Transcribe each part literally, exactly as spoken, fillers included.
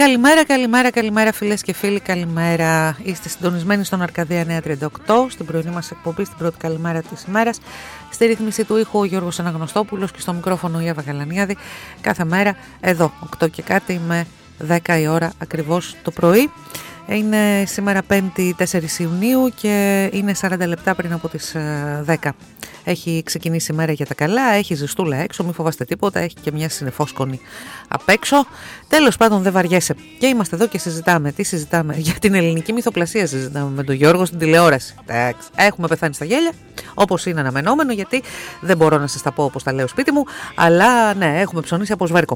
Καλημέρα, καλημέρα, καλημέρα φίλες και φίλοι, καλημέρα. Είστε συντονισμένοι στον Αρκαδία εννιακόσια τριάντα οκτώ, στην πρωινή μας εκπομπή, στην πρώτη καλημέρα της ημέρας. Στη ρύθμιση του ήχου ο Γιώργος Αναγνωστόπουλος και στο μικρόφωνο η Εύα Γαλανιάδη. Κάθε μέρα εδώ, οκτώ και κάτι με δέκα η ώρα ακριβώς το πρωί. Είναι σήμερα πέμπτη τέσσερις Ιουνίου και είναι σαράντα λεπτά πριν από τις δέκα. Έχει ξεκινήσει η μέρα για τα καλά, έχει ζεστούλα έξω, μην φοβάστε τίποτα, έχει και μια συννεφόσκονη απ' έξω. Τέλος πάντων δεν βαριέσαι. Και είμαστε εδώ και συζητάμε. Τι συζητάμε? Για την ελληνική μυθοπλασία συζητάμε με τον Γιώργο στην τηλεόραση. Εντάξει, έχουμε πεθάνει στα γέλια, όπως είναι αναμενόμενο, γιατί δεν μπορώ να σας τα πω όπως τα λέω σπίτι μου, αλλά ναι, έχουμε ψωνίσει από σβέρκο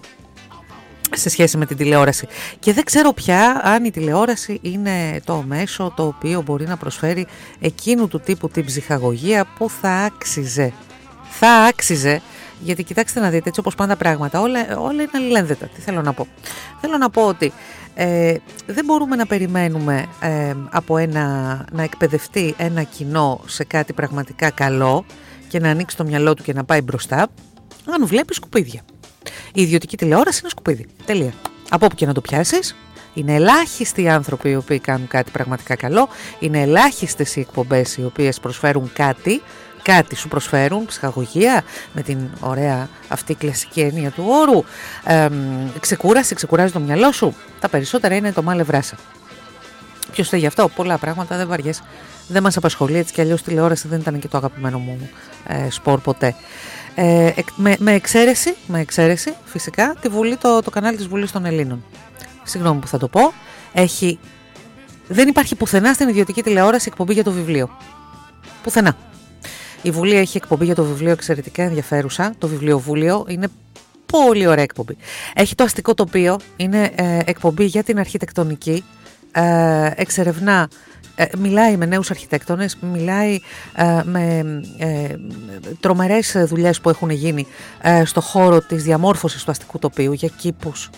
σε σχέση με την τηλεόραση. Και δεν ξέρω πια αν η τηλεόραση είναι το μέσο το οποίο μπορεί να προσφέρει εκείνου του τύπου την ψυχαγωγία που θα άξιζε. Θα άξιζε, γιατί κοιτάξτε να δείτε, έτσι όπως πάνε τα πράγματα, όλα, όλα είναι αλληλένδετα. Τι θέλω να πω? Θέλω να πω ότι ε, δεν μπορούμε να περιμένουμε ε, από ένα, να εκπαιδευτεί ένα κοινό σε κάτι πραγματικά καλό και να ανοίξει το μυαλό του και να πάει μπροστά, αν βλέπει σκουπίδια. Η ιδιωτική τηλεόραση είναι σκουπίδι. Τελεία. Από όπου και να το πιάσεις, είναι ελάχιστοι οι άνθρωποι οι οποίοι κάνουν κάτι πραγματικά καλό. Είναι ελάχιστες οι εκπομπές οι οποίες προσφέρουν κάτι. Κάτι σου προσφέρουν, ψυχαγωγία, με την ωραία αυτή κλασική έννοια του όρου. Ε, ξεκούραση, ξεκουράζει το μυαλό σου. Τα περισσότερα είναι το μάλε βράσα. Ποιος θέλει γι' αυτό? Πολλά πράγματα, δεν βαριές. Δεν μας απασχολεί, έτσι κι αλλιώς τηλεόραση δεν ήταν και το αγαπημένο μου ε, σπορ ποτέ. Ε, με, με, εξαίρεση, με εξαίρεση φυσικά τη Βουλή, το, το κανάλι της Βουλής των Ελλήνων. Συγγνώμη που θα το πω, έχει, δεν υπάρχει πουθενά στην ιδιωτική τηλεόραση εκπομπή για το βιβλίο. Πουθενά. Η Βουλή έχει εκπομπή για το βιβλίο εξαιρετικά ενδιαφέρουσα. Το βιβλιοβούλιο είναι πολύ ωραία εκπομπή. Έχει το αστικό τοπίο, είναι ε, εκπομπή για την αρχιτεκτονική. Ε, εξερευνά, ε, μιλάει με νέους αρχιτέκτονες, μιλάει ε, με ε, τρομερές δουλειές που έχουν γίνει ε, στο χώρο της διαμόρφωσης του αστικού τοπίου, για κήπους,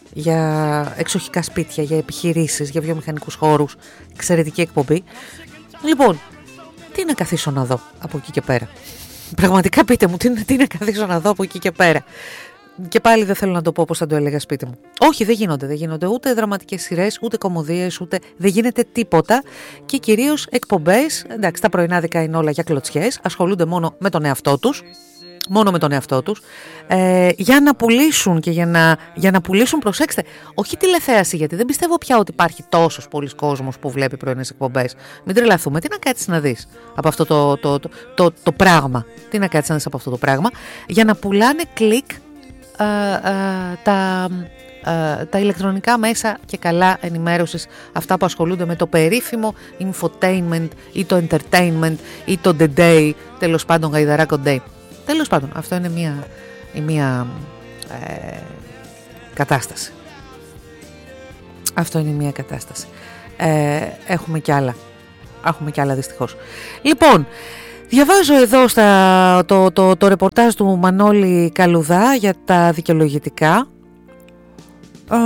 για εξοχικά σπίτια, για επιχειρήσεις, για βιομηχανικούς χώρους. Εξαιρετική εκπομπή. Λοιπόν, τι να καθίσω να δω από εκεί και πέρα? Πραγματικά πείτε μου, τι, τι να καθίσω να δω από εκεί και πέρα? Και πάλι δεν θέλω να το πω όπως θα το έλεγα σπίτι μου. Όχι, δεν γίνονται, δεν γίνονται ούτε δραματικές σειρές, ούτε κωμωδίες, ούτε δεν γίνεται τίποτα. Και κυρίως εκπομπές, εντάξει, τα πρωινάδικα είναι όλα για κλωτσιές, ασχολούνται μόνο με τον εαυτό τους. Μόνο με τον εαυτό τους, ε, για να πουλήσουν και για να, για να πουλήσουν, προσέξτε, όχι τηλεθέαση, γιατί δεν πιστεύω πια ότι υπάρχει τόσος πολλής κόσμος που βλέπει πρωινές εκπομπές. Μην τρελαθούμε, τι να κάτσεις να δεις από αυτό το, το, το, το, το πράγμα, τι να κάτσεις να δεις από αυτό το πράγμα, για να πουλάνε κλικ ε, ε, τα, ε, τα ηλεκτρονικά μέσα και καλά ενημέρωσης, αυτά που ασχολούνται με το περίφημο infotainment ή το entertainment ή το the day, τέλος πάντων γαϊδαράκο day. Τέλος πάντων, αυτό είναι μια, μια ε, κατάσταση. Αυτό είναι μια κατάσταση. Ε, έχουμε κι άλλα. Έχουμε κι άλλα δυστυχώς. Λοιπόν, διαβάζω εδώ στα, το, το, το ρεπορτάζ του Μανώλη Καλουδά για τα δικαιολογητικά. Ε,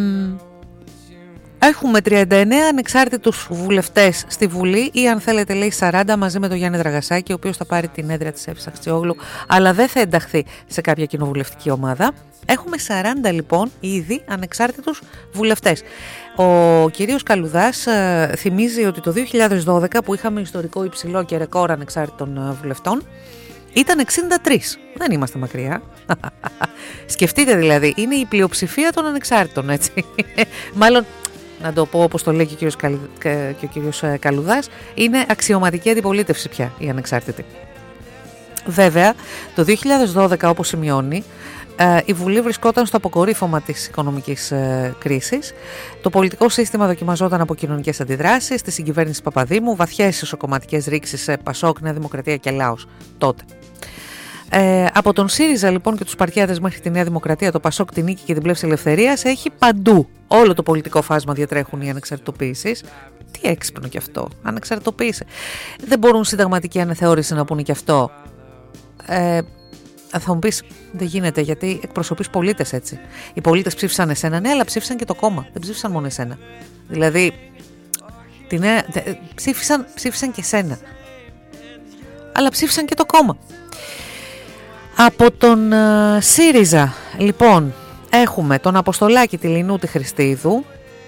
Έχουμε τριάντα εννέα ανεξάρτητους βουλευτές στη Βουλή, ή αν θέλετε λέει σαράντα, μαζί με τον Γιάννη Δραγασάκη, ο οποίος θα πάρει την έδρα της Εύης Αχτσιόγλου, αλλά δεν θα ενταχθεί σε κάποια κοινοβουλευτική ομάδα. Έχουμε σαράντα λοιπόν ήδη ανεξάρτητους βουλευτές. Ο κυρίος Καλουδάς ε, θυμίζει ότι το δύο χιλιάδες δώδεκα, που είχαμε ιστορικό υψηλό και ρεκόρ ανεξάρτητων βουλευτών, ήταν εξήντα τρία. Δεν είμαστε μακριά. Σκεφτείτε δηλαδή, είναι η πλειοψηφία των ανεξάρτητων, έτσι. Μάλλον, να το πω όπως το λέει και ο κύριος, Καλ... και ο κύριος Καλουδάς, είναι αξιωματική αντιπολίτευση πια η ανεξάρτητη. Βέβαια, το δύο χιλιάδες δώδεκα, όπως σημειώνει, η Βουλή βρισκόταν στο αποκορύφωμα της οικονομικής κρίσης. Το πολιτικό σύστημα δοκιμαζόταν από κοινωνικές αντιδράσεις, τη συγκυβέρνηση Παπαδήμου, βαθιές εσωκομματικές ρήξεις σε Πασόκ, Νέα Δημοκρατία και Λάος τότε. Ε, από τον ΣΥΡΙΖΑ λοιπόν και τους Σπαρτιάτες μέχρι τη Νέα Δημοκρατία, το Πασόκ, την Νίκη και την Πλεύση Ελευθερίας, έχει παντού. Όλο το πολιτικό φάσμα διατρέχουν οι ανεξαρτητοποίησεις. Τι έξυπνο κι αυτό, ανεξαρτητοποίηση. Δεν μπορούν συνταγματική αναθεώρηση να πούνε κι αυτό. Ε, θα μου πεις, δεν γίνεται, γιατί εκπροσωπείς πολίτες, έτσι. Οι πολίτες ψήφισαν εσένα, ναι, αλλά ψήφισαν και το κόμμα. Δεν ψήφισαν μόνο εσένα. Δηλαδή, την, ψήφισαν, ψήφισαν και εσένα. Αλλά ψήφισαν και το κόμμα. Από τον uh, ΣΥΡΙΖΑ, λοιπόν, Έχουμε τον Αποστολάκη, τη Λινού, τη Χριστίδου,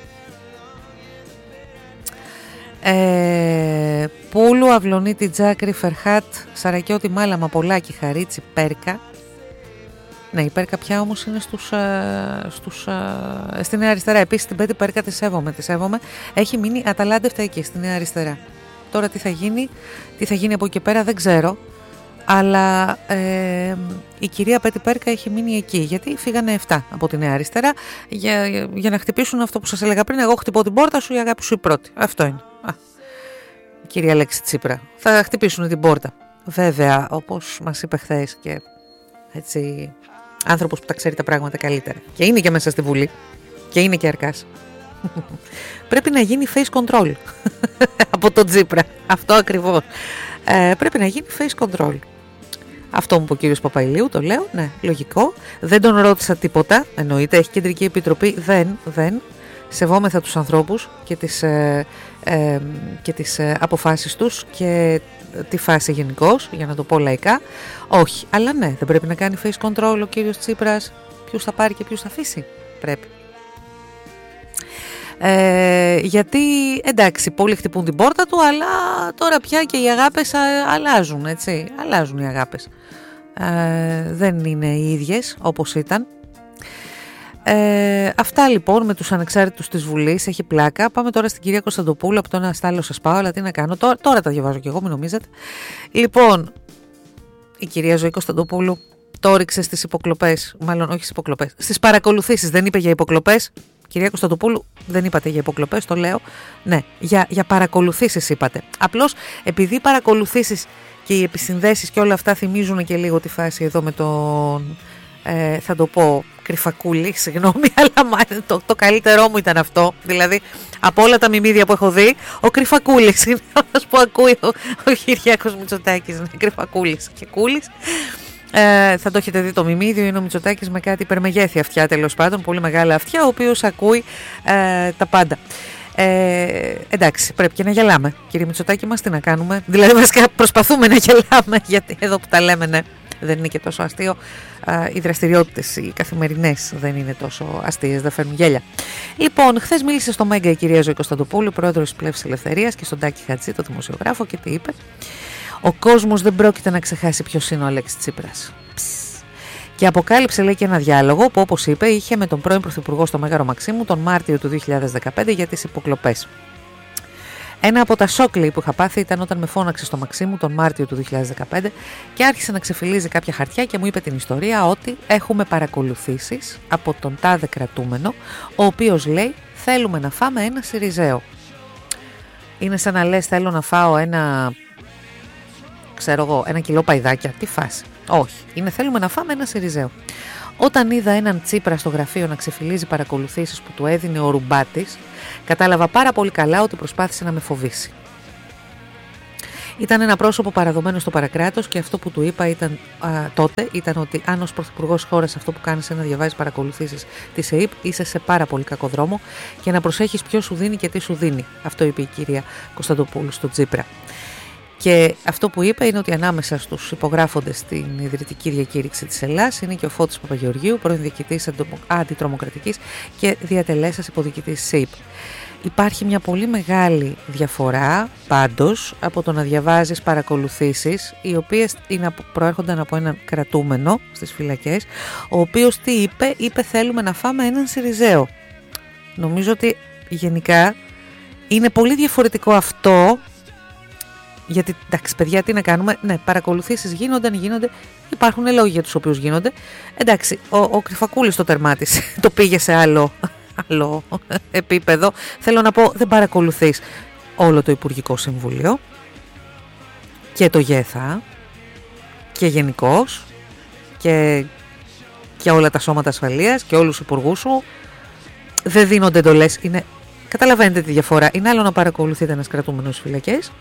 ε, Πούλου, Αυλονίτη, Τζάκρη, Φερχάτ, Σαρακιώτη, Μάλαμα, Πολάκη, Χαρίτσι, Πέρκα. Ναι, η Πέρκα πια όμως είναι στους, α, στους, α, στη Νέα Αριστερά. Επίσης την Πέτη Πέρκα τη σέβομαι, τη σέβομαι. Έχει μείνει αταλάντευτα εκεί, στη Νέα Αριστερά. Τώρα τι θα γίνει, τι θα γίνει από εκεί και πέρα δεν ξέρω. Αλλά ε, η κυρία Πέτη Πέρκα έχει μείνει εκεί, γιατί φύγανε επτά από τη Νέα Αριστερά για, για, για να χτυπήσουν αυτό που σας έλεγα πριν. Εγώ χτυπώ την πόρτα σου, η αγάπη σου η πρώτη. Αυτό είναι. Α, κυρία Λέξη Τσίπρα, θα χτυπήσουν την πόρτα. Βέβαια, όπως μας είπε χθες και έτσι, άνθρωπος που τα ξέρει τα πράγματα καλύτερα. Και είναι και μέσα στη Βουλή. Και είναι και αρκάς. Πρέπει να γίνει face control από τον Τσίπρα. Αυτό ακριβώς. Ε, πρέπει να γίνει face control. Αυτό μου είπε ο κύριος Παπαϊλίου, το λέω, ναι, λογικό. Δεν τον ρώτησα τίποτα, εννοείται, έχει κεντρική επιτροπή, δεν, δεν. Σεβόμεθα τους ανθρώπους και τις, ε, ε, και τις ε, αποφάσεις τους και τη φάση γενικώς, για να το πω λαϊκά. Όχι, αλλά ναι, δεν πρέπει να κάνει face control ο κύριος Τσίπρας. Ποιους θα πάρει και ποιους θα αφήσει, πρέπει. Ε, γιατί εντάξει, πολλοί χτυπούν την πόρτα του, αλλά τώρα πια και οι αγάπες αλλάζουν, έτσι, αλλάζουν οι αγάπες. Ε, δεν είναι οι ίδιες όπως ήταν. Ε, αυτά λοιπόν με τους ανεξάρτητους της Βουλής, έχει πλάκα. Πάμε τώρα στην κυρία Κωνσταντοπούλου, από το ένα στάλο σας πάω, αλλά τι να κάνω, τώρα, τώρα τα διαβάζω και εγώ, μην νομίζετε. Λοιπόν, η κυρία Ζωή Κωνσταντοπούλου το ρίξε στις υποκλοπές, μάλλον όχι στις υποκλοπές, στις παρακολουθήσεις, δεν είπε για υποκλοπές. Κυρία Κωνσταντοπούλου, δεν είπατε για υποκλοπές, το λέω. Ναι, για, για παρακολουθήσεις είπατε. Απλώς επειδή οι παρακολουθήσεις και οι επισυνδέσεις και όλα αυτά θυμίζουν και λίγο τη φάση εδώ με τον, ε, θα το πω, Κρυφακούλη, συγγνώμη, αλλά το, το καλύτερό μου ήταν αυτό. Δηλαδή, από όλα τα μιμίδια που έχω δει, ο Κρυφακούλης είναι αυτός που ακούει ο, ο Κυριάκος Μητσοτάκης, ναι, Κρυφακούλης και Κούλης. Ε, θα το έχετε δει το μιμίδιο, είναι ο Μητσοτάκης με κάτι υπερμεγέθη αυτιά, τέλος πάντων, πολύ μεγάλα αυτιά, ο οποίος ακούει ε, τα πάντα. Ε, εντάξει, πρέπει και να γελάμε, κύριε Μητσοτάκη μας, τι να κάνουμε. Δηλαδή βασικά προσπαθούμε να γελάμε, γιατί εδώ που τα λέμε, ναι, δεν είναι και τόσο αστείο. Ε, οι δραστηριότητες, οι καθημερινές δεν είναι τόσο αστείες, δεν φέρνουν γέλια. Λοιπόν, χθες μίλησε στο Μέγκα η κυρία Ζωή Κωνσταντοπούλου, πρόεδρος της Πλεύσης Ελευθερίας, και στον Τάκη Χατζή, το δημοσιογράφο, και τι είπε? Ο κόσμος δεν πρόκειται να ξεχάσει ποιος είναι ο Αλέξης Τσίπρας. Ψ. Και αποκάλυψε, λέει, και ένα διάλογο που, όπως είπε, είχε με τον πρώην Πρωθυπουργό στο Μέγαρο Μαξίμου τον Μάρτιο του δύο χιλιάδες δεκαπέντε για τις υποκλοπές. Ένα από τα σοκ, λέει, που είχα πάθει ήταν όταν με φώναξε στο Μαξίμου τον Μάρτιο του δύο χιλιάδες δεκαπέντε και άρχισε να ξεφυλίζει κάποια χαρτιά και μου είπε την ιστορία ότι έχουμε παρακολουθήσεις από τον τάδε κρατούμενο, ο οποίος, λέει, θέλουμε να φάμε ένα Σιριζέο. Είναι σαν να λες, θέλω να φάω ένα, ξέρω εγώ, ένα κιλό παϊδάκια. Τι φάση? Όχι. Είναι θέλουμε να φάμε ένα Σιριζέο. Όταν είδα έναν Τσίπρα στο γραφείο να ξεφυλίζει παρακολουθήσεις που του έδινε ο Ρουμπάτης, κατάλαβα πάρα πολύ καλά ότι προσπάθησε να με φοβήσει. Ήταν ένα πρόσωπο παραδομένο στο παρακράτος και αυτό που του είπα ήταν, α, τότε ήταν ότι αν ως πρωθυπουργός χώρας αυτό που κάνεις είναι να διαβάζεις παρακολουθήσεις της ΕΥΠ, είσαι σε πάρα πολύ κακό δρόμο και να προσέχεις ποιος σου δίνει και τι σου δίνει. Αυτό είπε η κυρία Κωνσταντοπούλου στο Τσίπρα. Και αυτό που είπε είναι ότι ανάμεσα στους υπογράφοντες στην ιδρυτική διακήρυξη της Ελλάς είναι και ο Φώτης Παπαγεωργίου, πρώην διοικητής αντιτρομοκρατικής και διατελέσας υποδιοικητής ΣΥΠ. Υπάρχει μια πολύ μεγάλη διαφορά πάντως από το να διαβάζεις παρακολουθήσεις, οι οποίες είναι, προέρχονταν από έναν κρατούμενο στις φυλακές, ο οποίος τι είπε? Είπε θέλουμε να φάμε έναν Σιριζέο. Νομίζω ότι γενικά είναι πολύ διαφορετικό αυτό. Γιατί, εντάξει, παιδιά, τι να κάνουμε. Ναι, παρακολουθήσεις γίνονται, γίνονται. Υπάρχουν λόγοι για τους οποίους γίνονται. Εντάξει, ο, ο Κρυφακούλης το τερμάτισε. Το πήγε σε άλλο, άλλο επίπεδο. Θέλω να πω, δεν παρακολουθείς όλο το Υπουργικό Συμβούλιο και το ΓΕΘΑ και γενικώς και, και όλα τα σώματα ασφαλείας και όλους τους υπουργούς σου. Δεν δίνονται εντολές. Είναι, καταλαβαίνετε τη διαφορά. Είναι άλλο να παρακολουθείτε ένας κρατούμενος στις φυλακές.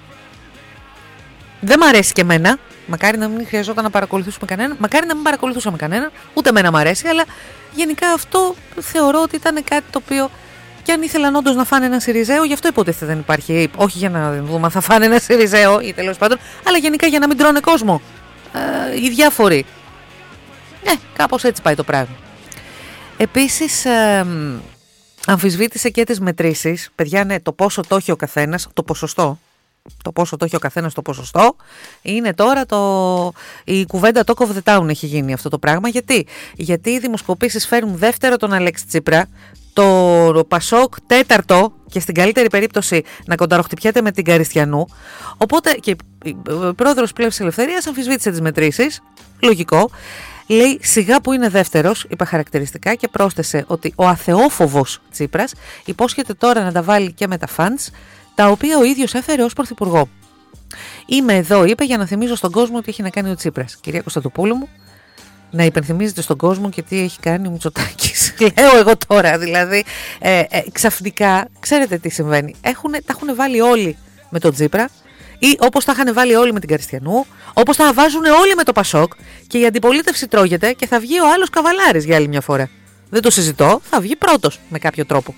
Δεν μ' αρέσει και εμένα. Μακάρι να μην χρειαζόταν να παρακολουθήσουμε κανέναν. Μακάρι να μην παρακολουθούσαμε κανέναν. Ούτε εμένα μ' αρέσει. Αλλά γενικά αυτό θεωρώ ότι ήταν κάτι το οποίο. Και αν ήθελαν όντως να φάνε ένα Σιριζέο, γι' αυτό υποτίθεται δεν υπάρχει. Όχι για να δούμε αν θα φάνε ένα Σιριζέο ή τέλος πάντων, αλλά γενικά για να μην τρώνε κόσμο. Ε, οι διάφοροι. Ναι, κάπως έτσι πάει το πράγμα. Επίσης ε, αμφισβήτησε και τις μετρήσεις. Παιδιά, ναι, το πόσο το έχει ο καθένας, το ποσοστό. Το πόσο το έχει ο καθένας το ποσοστό είναι τώρα το... η κουβέντα talk of the town έχει γίνει αυτό το πράγμα. Γιατί, Γιατί οι δημοσκοπήσεις φέρουν δεύτερο τον Αλέξη Τσίπρα, το Πασόκ τέταρτο και στην καλύτερη περίπτωση να κονταροχτυπιέται με την Καριστιανού. Οπότε και ο πρόεδρος Πλεύσης Ελευθερίας αμφισβήτησε τις μετρήσεις. Λογικό. Λέει σιγά που είναι δεύτερος, είπε χαρακτηριστικά, και πρόσθεσε ότι ο αθεόφοβος Τσίπρας υπόσχεται τώρα να τα βάλει και με τα φαντς, τα οποία ο ίδιος έφερε ως πρωθυπουργό. Είμαι εδώ, είπε, για να θυμίζω στον κόσμο τι έχει να κάνει ο Τσίπρας. Κυρία Κωνσταντοπούλου μου, να υπενθυμίζετε στον κόσμο και τι έχει κάνει ο Μητσοτάκης. Λέω εγώ τώρα, δηλαδή, ε, ε, ξαφνικά, ξέρετε τι συμβαίνει. Έχουνε, τα έχουν βάλει όλοι με τον Τσίπρα, ή όπως τα είχαν βάλει όλοι με την Καριστιανού, όπως τα βάζουν όλοι με το Πασόκ, και η αντιπολίτευση τρώγεται και θα βγει ο άλλος καβαλάρης για άλλη μια φορά. Δεν το συζητώ, θα βγει πρώτος με κάποιο τρόπο.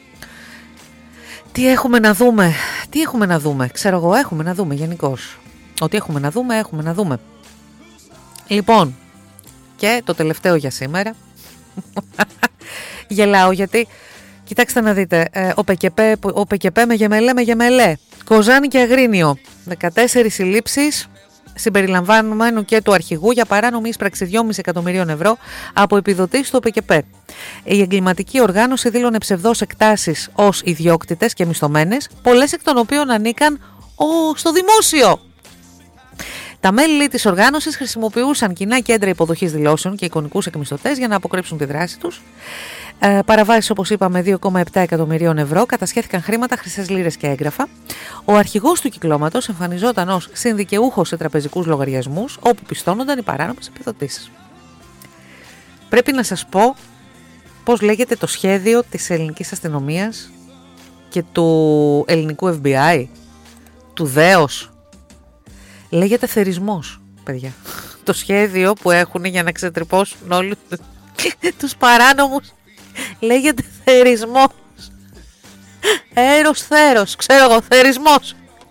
Τι έχουμε να δούμε, τι έχουμε να δούμε, ξέρω εγώ, έχουμε να δούμε γενικώς. Ό,τι έχουμε να δούμε, έχουμε να δούμε. Λοιπόν, και το τελευταίο για σήμερα. Γελάω γιατί, κοιτάξτε να δείτε, ε, ο ΠΚΠ, ο ΠΚΠ με γεμελέ με γεμελέ, Κοζάνη και Αγρίνιο, δεκατέσσερις συλλήψεις συμπεριλαμβανομένου και του αρχηγού για παράνομη ίσπραξη δυόμισι εκατομμυρίων ευρώ από επιδοτήσεις στο ΠΚΠ. Η εγκληματική οργάνωση δήλωνε ψευδώς εκτάσεις ως ιδιόκτητες και μισθωμένες, πολλές εκ των οποίων ανήκαν ο, στο δημόσιο. Τα μέλη της οργάνωσης χρησιμοποιούσαν κοινά κέντρα υποδοχής δηλώσεων και εικονικούς εκμισθωτές για να αποκρύψουν τη δράση τους. Ε, παραβάσεις, όπως είπαμε, δύο κόμμα επτά εκατομμυρίων ευρώ, κατασχέθηκαν χρήματα, χρυσές λίρες και έγγραφα. Ο αρχηγός του κυκλώματος εμφανιζόταν ως συνδικαιούχος σε τραπεζικούς λογαριασμούς, όπου πιστώνονταν οι παράνομες επιδοτήσεις. Πρέπει να σας πω πώς λέγεται το σχέδιο της ελληνικής αστυνομίας και του ελληνικού εφ μπι άι, του ΔΕΟΣ. Λέγεται θερισμός, παιδιά. Το σχέδιο που έχουν για να ξετρυπώσουν όλους τους παράνομους λέγεται θερισμός. Έρος θέρος, ξέρω εγώ, θερισμός.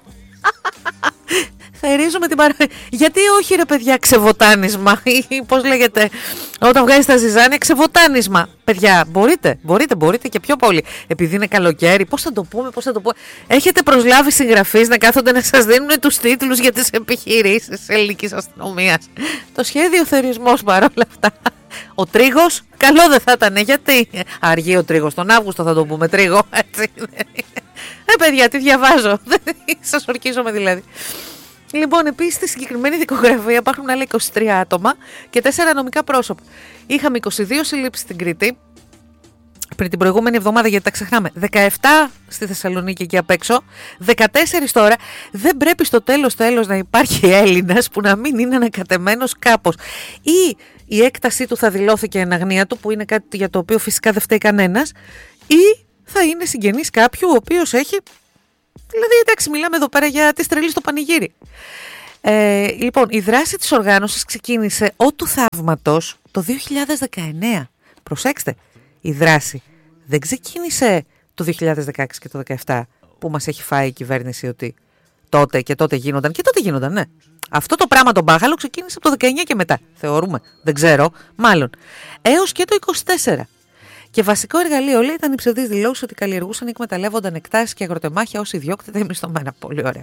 Θερίζουμε την παρά... Γιατί όχι ρε παιδιά, ξεβοτάνισμα, ή πώς λέγεται όταν βγάζεις τα ζυζάνια, ξεβοτάνισμα. Παιδιά, μπορείτε, μπορείτε, μπορείτε και πιο πολύ. Επειδή είναι καλοκαίρι, πώς θα το πούμε, πώς θα το πούμε. Έχετε προσλάβει συγγραφείς να κάθονται να σας δίνουν τους τίτλους για τις επιχειρήσεις της ελληνικής αστυνομίας. Το σχέδιο θερισμός παρόλα αυτά. Ο τρίγος, καλό δεν θα ήταν, γιατί αργεί ο τρίγος, τον Αύγουστο θα το πούμε τρίγο, έτσι. Ε παιδιά, τι διαβάζω, σας ορκίζομαι δηλαδή. Λοιπόν, επίσης στη συγκεκριμένη δικογραφία υπάρχουν άλλα είκοσι τρία άτομα και τέσσερα νομικά πρόσωπα. Είχαμε είκοσι δύο συλλήψεις στην Κρήτη πριν την προηγούμενη εβδομάδα, γιατί τα ξεχνάμε. δεκαεπτά στη Θεσσαλονίκη εκεί απ' έξω, δεκατέσσερα τώρα. Δεν πρέπει στο τέλος τέλος να υπάρχει Έλληνας που να μην είναι ανακατεμένος κάπως. Ή η έκτασή του θα δηλώθηκε εν αγνία του, που είναι κάτι για το οποίο φυσικά δεν φταίει κανένας, ή θα είναι συγγενής κάποιου ο οποίος έχει. Δηλαδή, εντάξει, μιλάμε εδώ πέρα για τη τρελή στο πανηγύρι. Ε, λοιπόν, η δράση της οργάνωσης ξεκίνησε ό του θαύματος το δύο χιλιάδες δεκαεννέα. Προσέξτε, η δράση δεν ξεκίνησε το δύο χιλιάδες δεκαέξι και το δύο χιλιάδες δεκαεπτά που μας έχει φάει η κυβέρνηση ότι τότε και τότε γίνονταν. Και τότε γίνονταν, ναι. Αυτό το πράγμα το μπάχαλο ξεκίνησε από το δεκαεννέα και μετά. Θεωρούμε, δεν ξέρω, μάλλον. Έως και το είκοσι τέσσερα. Και βασικό εργαλείο, λέει, ήταν οι ψευδείς δηλώσεις ότι καλλιεργούσαν ή εκμεταλλεύονταν εκτάσεις και αγροτεμάχια ως ιδιόκτητα ή μισθωμένα. Πολύ ωραία.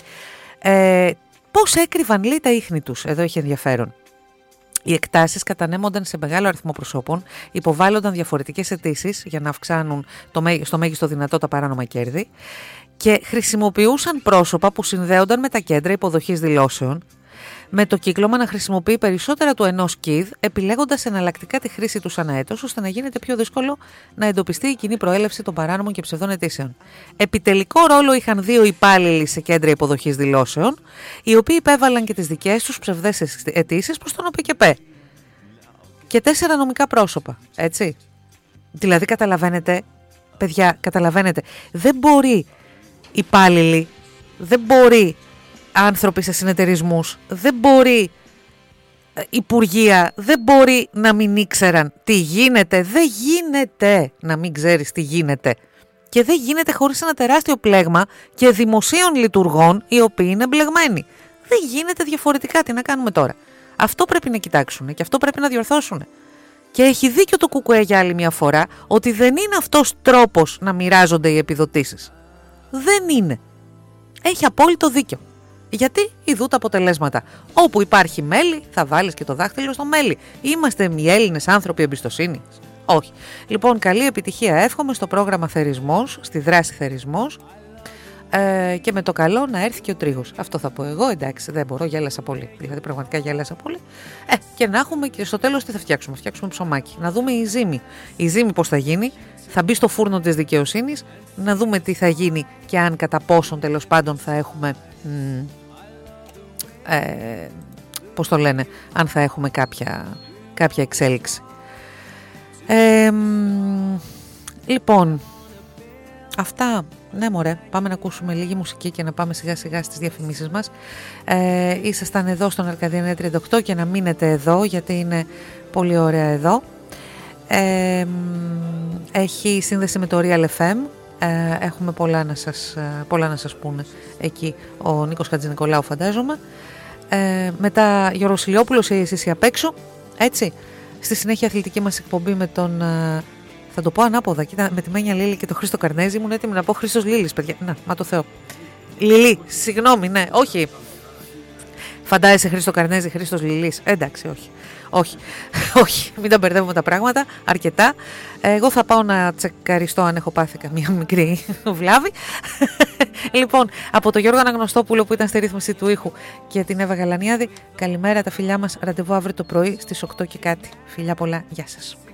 Ε, πώς έκρυβαν, λέει, τα ίχνη τους. Εδώ έχει ενδιαφέρον. Οι εκτάσεις κατανέμονταν σε μεγάλο αριθμό προσώπων, υποβάλλονταν διαφορετικές αιτήσεις για να αυξάνουν το μέ... στο μέγιστο δυνατό τα παράνομα κέρδη και χρησιμοποιούσαν πρόσωπα που συνδέονταν με τα κέντρα υποδοχής δηλώσεων, με το κύκλωμα να χρησιμοποιεί περισσότερα του ενός κιδ, επιλέγοντας εναλλακτικά τη χρήση του ανά έτος, ώστε να γίνεται πιο δύσκολο να εντοπιστεί η κοινή προέλευση των παράνομων και ψευδών αιτήσεων. Επιτελικό ρόλο είχαν δύο υπάλληλοι σε κέντρα υποδοχής δηλώσεων, οι οποίοι υπέβαλαν και τις δικές τους ψευδές αιτήσεις προς τον ΟΠΚΠ. Και τέσσερα νομικά πρόσωπα, έτσι. Δηλαδή, καταλαβαίνετε, παιδιά, καταλαβαίνετε, δεν μπορεί υπάλληλοι, δεν μπορεί άνθρωποι σε συνεταιρισμούς, δεν μπορεί υπουργεία, δεν μπορεί να μην ήξεραν τι γίνεται, δεν γίνεται να μην ξέρεις τι γίνεται και δεν γίνεται χωρίς ένα τεράστιο πλέγμα και δημοσίων λειτουργών οι οποίοι είναι μπλεγμένοι. Δεν γίνεται διαφορετικά, τι να κάνουμε τώρα. Αυτό πρέπει να κοιτάξουν και αυτό πρέπει να διορθώσουν. Και έχει δίκιο το ΚΚΕ για άλλη μια φορά ότι δεν είναι αυτός τρόπος να μοιράζονται οι επιδοτήσεις. Δεν είναι. Έχει απόλυτο δίκιο. Γιατί ειδού τα αποτελέσματα. Όπου υπάρχει μέλι θα βάλεις και το δάχτυλο στο μέλι. Είμαστε οι Έλληνες άνθρωποι εμπιστοσύνης? Όχι. Λοιπόν, καλή επιτυχία εύχομαι στο πρόγραμμα Θερισμός, στη δράση Θερισμός, ε, και με το καλό να έρθει και ο τρίγος. Αυτό θα πω εγώ. Εντάξει, δεν μπορώ, γέλασα πολύ. Δηλαδή, πραγματικά γέλασα πολύ. Ε, και να έχουμε και στο τέλος τι θα φτιάξουμε. Φτιάξουμε ψωμάκι. Να δούμε η ζύμη. Η ζύμη πώς θα γίνει. Θα μπει στο φούρνο της δικαιοσύνης. Να δούμε τι θα γίνει και αν κατά πόσον τέλος πάντων θα έχουμε. Μ, ε, πώς το λένε, αν θα έχουμε κάποια, κάποια εξέλιξη. Ε, λοιπόν, αυτά, ναι μωρέ, πάμε να ακούσουμε λίγη μουσική και να πάμε σιγά σιγά στις διαφημίσεις μας. Ε, ήσασταν εδώ στον Αρκαδία εννιακόσια τριάντα οκτώ και να μείνετε εδώ γιατί είναι πολύ ωραία εδώ. Ε, έχει σύνδεση με το Real εφ εμ, ε, έχουμε πολλά να σας, πολλά να σας πούνε εκεί ο Νίκος Χατζηνικολάου φαντάζομαι. Ε, μετά Γιώργος Ηλιόπουλος, εσείς απ' έξω, έτσι. Στη συνέχεια αθλητική μας εκπομπή με τον, θα το πω ανάποδα, κοίτα, με τη Μένια Λίλη και τον Χρήστο Καρνέζη. Ήμουν έτοιμη να πω Χρήστος Λίλης, παιδιά. Να, μα το Θεό. Λιλή, συγγνώμη, ναι, όχι. Φαντάζεσαι Χρήστο Καρνέζη, Χρήστος Λιλής. Εντάξει, όχι. Όχι, όχι, μην τα μπερδεύουμε τα πράγματα, αρκετά. Εγώ θα πάω να τσεκαριστώ αν έχω πάθει καμία μικρή βλάβη. Λοιπόν, από τον Γιώργο Αναγνωστόπουλο που ήταν στη ρύθμιση του ήχου και την Εύα Γαλανιάδη, καλημέρα, τα φιλιά μας, ραντεβού αύριο το πρωί στις οκτώ και κάτι. Φιλιά πολλά, γεια σας.